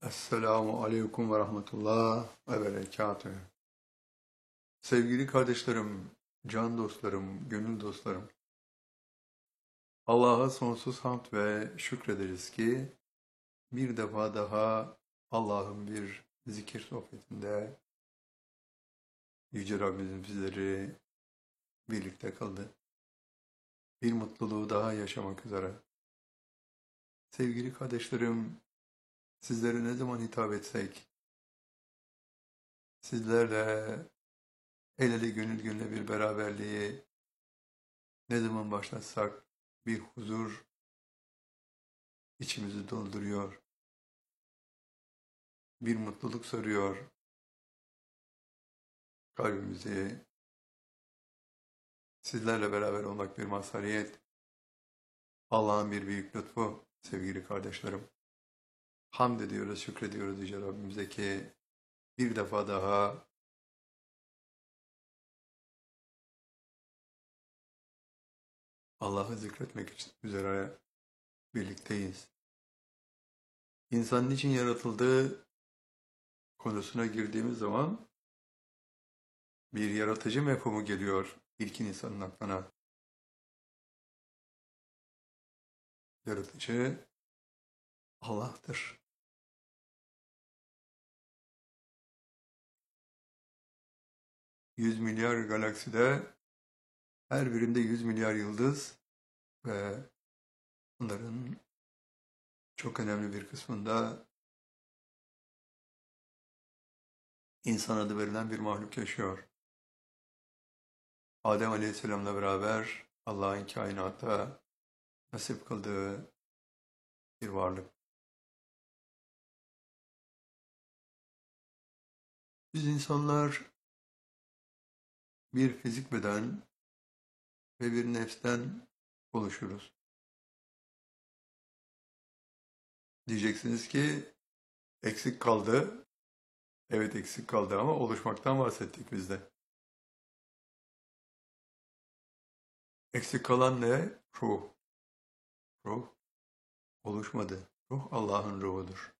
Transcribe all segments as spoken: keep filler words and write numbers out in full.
Esselamu Aleyküm ve Rahmetullah ve Berekatühü. Sevgili kardeşlerim, can dostlarım, gönül dostlarım, Allah'a sonsuz hamd ve şükrederiz ki bir defa daha Allah'ın bir zikir sohbetinde Yüce Rabbimizin bizleri birlikte kıldı. Bir mutluluğu daha yaşamak üzere. Sevgili kardeşlerim, sizlere ne zaman hitap etsek, sizlerle el ele gönül gönüle bir beraberliği ne zaman başlatsak bir huzur içimizi dolduruyor, bir mutluluk sarıyor kalbimizi. Sizlerle beraber olmak bir mazhariyet, Allah'ın bir büyük lütfu sevgili kardeşlerim. Hamd ediyoruz, şükrediyoruz Yüce Rabbimize ki bir defa daha Allah'ı zikretmek için üzere birlikteyiz. İnsan niçin yaratıldığı konusuna girdiğimiz zaman bir yaratıcı mefhumu geliyor ilk insanın aklına. Yaratıcı Allah'tır. Yüz milyar galakside her birinde yüz milyar yıldız ve bunların çok önemli bir kısmında insan adı verilen bir mahluk yaşıyor. Adem Aleyhisselam'la beraber Allah'ın kainata nasip kıldığı bir varlık. Biz insanlar bir fizik beden ve bir nefsten oluşuruz. Diyeceksiniz ki eksik kaldı. Evet eksik kaldı ama oluşmaktan bahsettik biz de. Eksik kalan ne? Ruh. Ruh oluşmadı. Ruh Allah'ın ruhudur.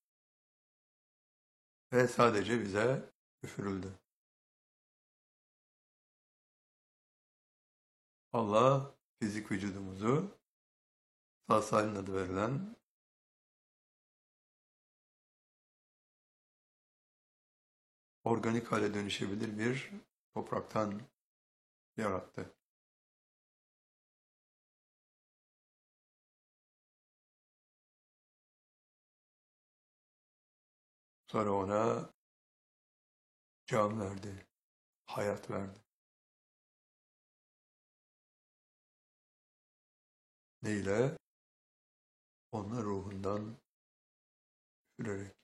Ve sadece bize üfürüldü. Allah fizik vücudumuzu sağ salim adı verilen organik hale dönüşebilir bir topraktan yarattı. Sonra ona can verdi, hayat verdi. Neyle? Onun ruhundan üfürerek.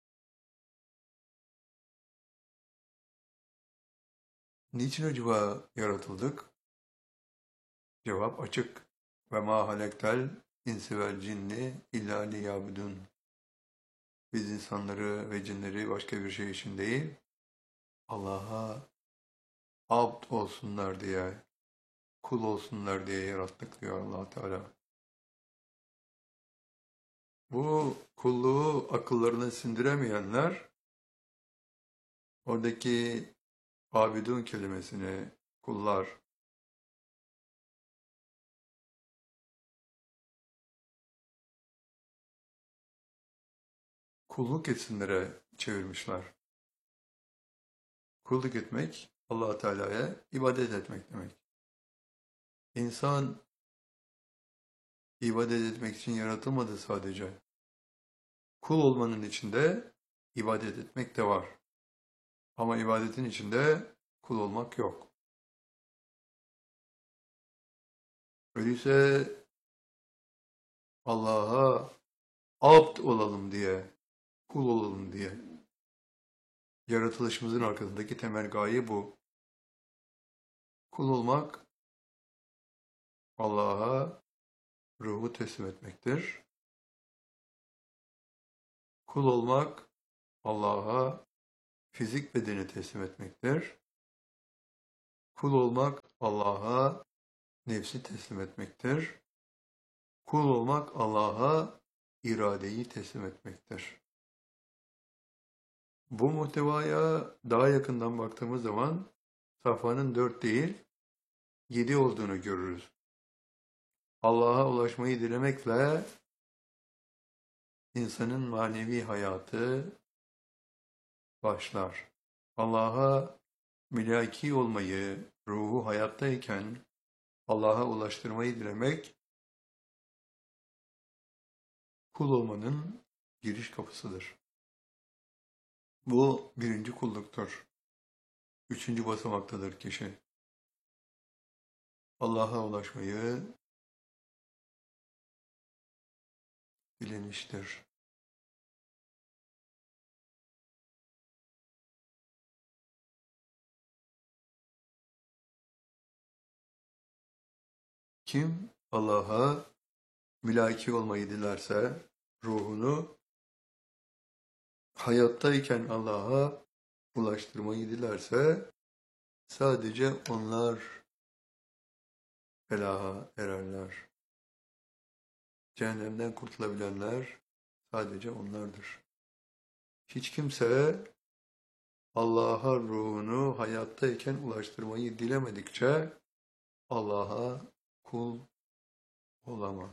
Niçin acaba yaratıldık? Cevap açık. Ve ma halektel insi vel cinni illa liyabudun. Biz insanları ve cinleri başka bir şey için değil, Allah'a abd olsunlar diye, kul olsunlar diye yarattık diyor Allah Teala. Bu kulluğu akıllarına sindiremeyenler oradaki abidun kelimesini kullar kulluk etsinlere çevirmişler. Kulluk etmek Allah Teala'ya ibadet etmek demek. İnsan ibadet etmek için yaratılmadı sadece. Kul olmanın içinde ibadet etmek de var. Ama ibadetin içinde kul olmak yok. Öyleyse Allah'a abd olalım diye, kul olalım diye. Yaratılışımızın arkasındaki temel gaye bu. Kul olmak Allah'a ruhu teslim etmektir. Kul olmak Allah'a fizik bedeni teslim etmektir. Kul olmak Allah'a nefsi teslim etmektir. Kul olmak Allah'a iradeyi teslim etmektir. Bu muhtevaya daha yakından baktığımız zaman safhanın dört değil, yedi olduğunu görürüz. Allah'a ulaşmayı dilemekle insanın manevi hayatı başlar. Allah'a mülaki olmayı, ruhu hayattayken Allah'a ulaştırmayı dilemek, kul olmanın giriş kapısıdır. Bu birinci kulluktur. Üçüncü basamaktadır kişi. Allah'a ulaşmayı dilemiştir. Kim Allah'a mülaki olmayı dilerse, ruhunu hayattayken Allah'a ulaştırmayı dilerse, sadece onlar felaha ererler. Cehennemden kurtulabilenler sadece onlardır. Hiç kimse Allah'a ruhunu hayattayken ulaştırmayı dilemedikçe Allah'a kul olamaz.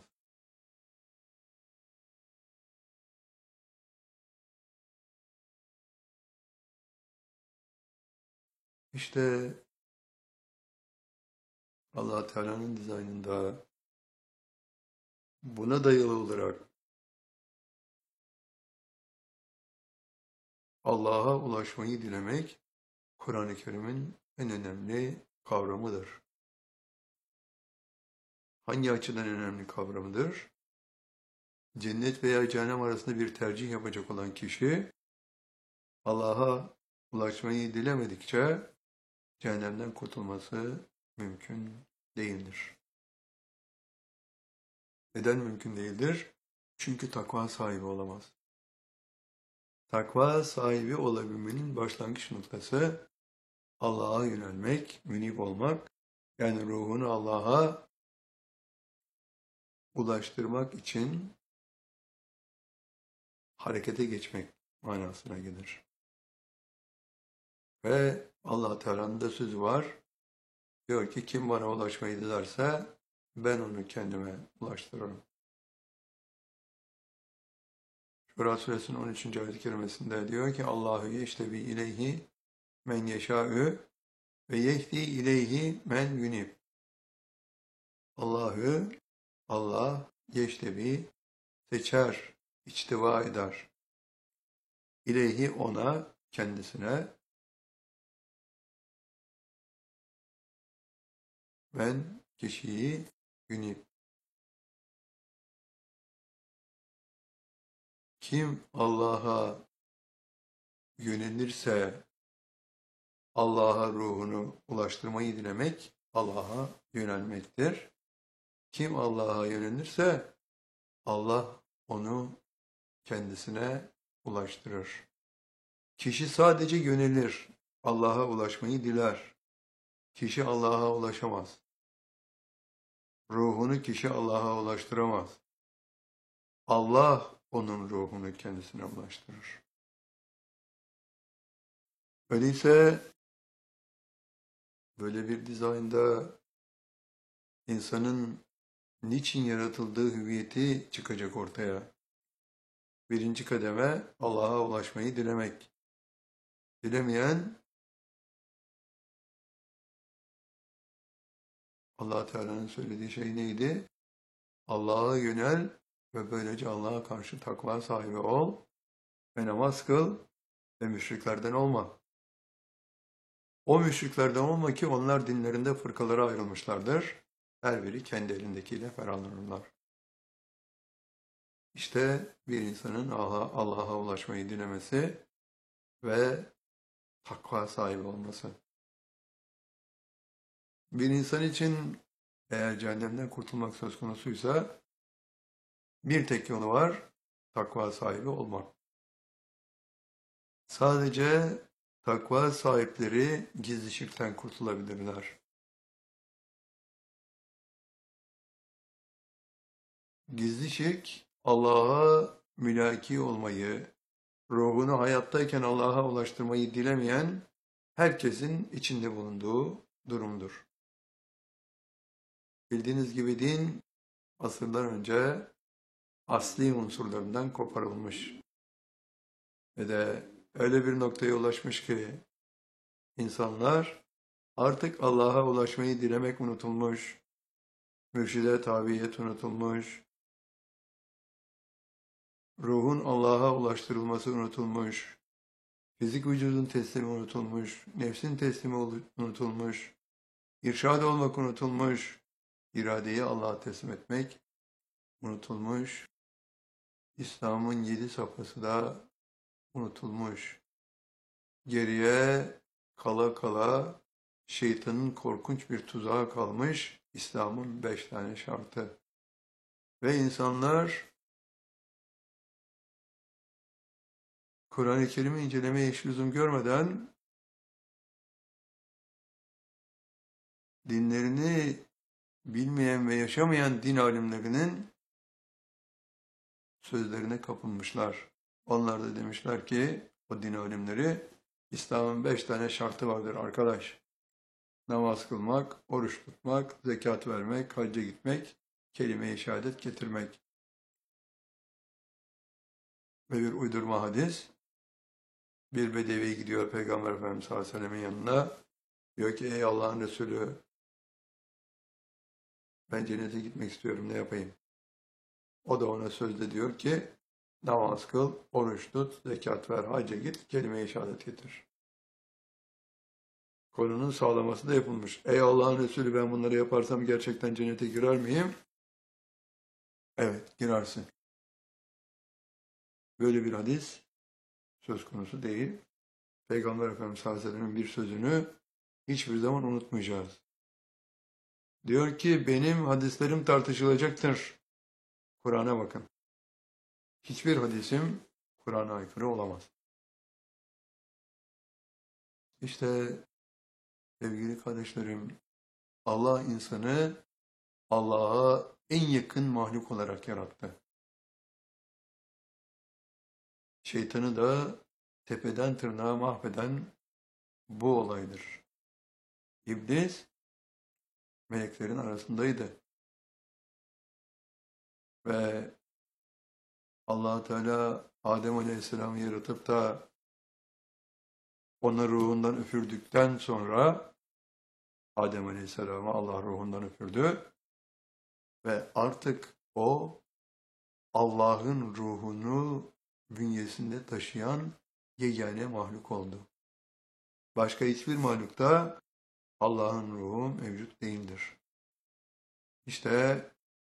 İşte Allah Teala'nın dizaynında buna dayalı olarak Allah'a ulaşmayı dilemek Kur'an-ı Kerim'in en önemli kavramıdır. Hangi açıdan önemli kavramıdır? Cennet veya cehennem arasında bir tercih yapacak olan kişi Allah'a ulaşmayı dilemedikçe cehennemden kurtulması mümkün değildir. Neden mümkün değildir? Çünkü takva sahibi olamaz. Takva sahibi olabilmenin başlangıç noktası Allah'a yönelmek, münib olmak, yani ruhunu Allah'a ulaştırmak için harekete geçmek manasına gelir. Ve Allah Teala'nın da sözü var. Diyor ki kim bana ulaşmayı dilerse ben onu kendime ulaştırırım. Şura suresinin on üçüncü ayet-i kerimesinde diyor ki Allahu yeştebi ileyhi men yeşâ'ü ve yehdi ileyhi men yunib. Allah'ı Allah yeştebi seçer, içtiva eder. İleyhi ona, kendisine ben kişiyi yunib. Kim Allah'a yönelirse Allah'a ruhunu ulaştırmayı dilemek Allah'a yönelmektir. Kim Allah'a yönelirse Allah onu kendisine ulaştırır. Kişi sadece yönelir, Allah'a ulaşmayı diler. Kişi Allah'a ulaşamaz. Ruhunu kişi Allah'a ulaştıramaz. Allah onun ruhunu kendisine ulaştırır. Öyleyse böyle bir dizaynda insanın niçin yaratıldığı hüviyeti çıkacak ortaya. Birinci kademe Allah'a ulaşmayı dilemek. Dilemeyen Allah Teala'nın söylediği şey neydi? Allah'a yönel ve böylece Allah'a karşı takva sahibi ol ve namaz kıl ve müşriklerden olma. O müşriklerden olma ki onlar dinlerinde fırkalara ayrılmışlardır. Her biri kendi elindekiyle ferahlanırlar. İşte bir insanın Allah'a ulaşmayı dilemesi ve takva sahibi olması. Bir insan için eğer cehennemden kurtulmak söz konusuysa bir tek yolu var, takva sahibi olmak. Sadece takva sahipleri gizli şirkten kurtulabilirler. Gizli şirk, Allah'a mülaki olmayı, ruhunu hayattayken Allah'a ulaştırmayı dilemeyen herkesin içinde bulunduğu durumdur. Bildiğiniz gibi din asırlar önce asli unsurlarından koparılmış ve de öyle bir noktaya ulaşmış ki insanlar artık Allah'a ulaşmayı dilemek unutulmuş, mürşide tabiyet unutulmuş, ruhun Allah'a ulaştırılması unutulmuş, fizik vücudun teslimi unutulmuş, nefsin teslimi unutulmuş, irşad olmak unutulmuş, iradeyi Allah'a teslim etmek unutulmuş, İslam'ın yedi safhası da unutulmuş. Geriye kala kala şeytanın korkunç bir tuzağı kalmış İslam'ın beş tane şartı. Ve insanlar Kur'an-ı Kerim'i incelemeye hiç lüzum görmeden dinlerini bilmeyen ve yaşamayan din alimlerinin sözlerine kapılmışlar. Onlar da demişler ki o din alimleri İslam'ın beş tane şartı vardır arkadaş. Namaz kılmak, oruç tutmak, zekat vermek, hacca gitmek, kelime-i şehadet getirmek. Ve bir uydurma hadis. Bir bedevi gidiyor Peygamber Efendimiz sallallahu aleyhi ve sellem'in yanına. Diyor ki ey Allah'ın Resulü ben cennete gitmek istiyorum ne yapayım? O da ona sözde diyor ki namaz kıl, oruç tut, zekat ver, hacca git, kelime-i şehadet getir. Konunun sağlaması da yapılmış. Ey Allah'ın Resulü ben bunları yaparsam gerçekten cennete girer miyim? Evet, girersin. Böyle bir hadis söz konusu değil. Peygamber Efendimiz sallallahu aleyhi ve sellem'in bir sözünü hiçbir zaman unutmayacağız. Diyor ki benim hadislerim tartışılacaktır. Kur'an'a bakın. Hiçbir hadisim Kur'an'a aykırı olamaz. İşte sevgili kardeşlerim, Allah insanı Allah'a en yakın mahluk olarak yarattı. Şeytanı da tepeden tırnağa mahveden bu olaydır. İblis meleklerin arasındaydı. Ve Allah Teala Adem Aleyhisselam'ı yaratıp da ona ruhundan üfürdükten sonra Adem Aleyhisselam'ı Allah ruhundan üfürdü ve artık o Allah'ın ruhunu bünyesinde taşıyan yegane mahluk oldu. Başka hiçbir mahlukta Allah'ın ruhu mevcut değildir. İşte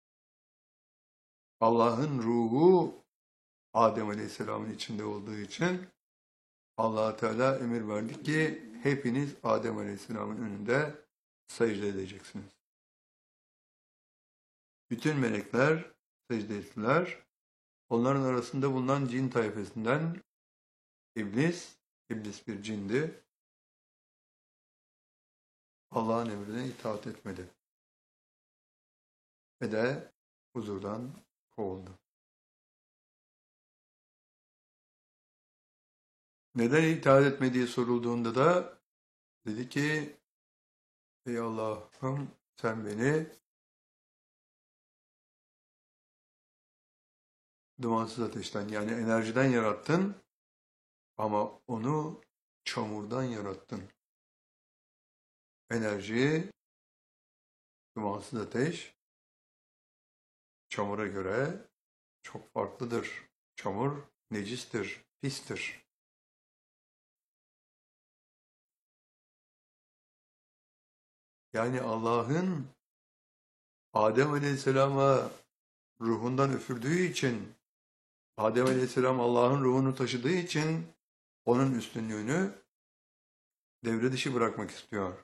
Allah'ın ruhu Adem Aleyhisselam'ın içinde olduğu için Allah Teala emir verdi ki hepiniz Adem Aleyhisselam'ın önünde secde edeceksiniz. Bütün melekler secde ettiler. Onların arasında bulunan cin tayfasından İblis, İblis bir cindi. Allah'ın emrine itaat etmedi. Ve de huzurdan kovuldu. Neden itaat etmediği sorulduğunda da dedi ki ey Allah'ım sen beni dumansız ateşten yani enerjiden yarattın ama onu çamurdan yarattın. Enerji, dumansız ateş çamura göre çok farklıdır. Çamur necistir, pistir. Yani Allah'ın Adem Aleyhisselam'a ruhundan üfürdüğü için, Adem Aleyhisselam Allah'ın ruhunu taşıdığı için onun üstünlüğünü devre dışı bırakmak istiyor.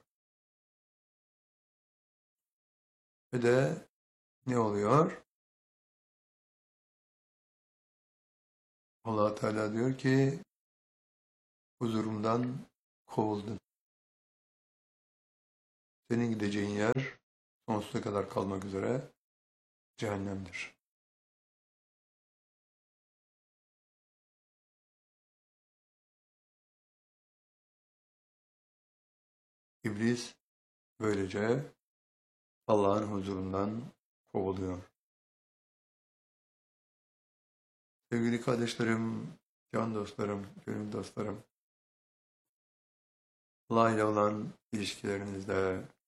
Ve de ne oluyor? Allah Teala diyor ki huzurumdan kovuldun. Senin gideceğin yer sonsuza kadar kalmak üzere cehennemdir. İblis böylece Allah'ın huzurundan kovuluyor. Sevgili kardeşlerim, can dostlarım, gönül dostlarım, Allah ile olan ilişkilerinizde,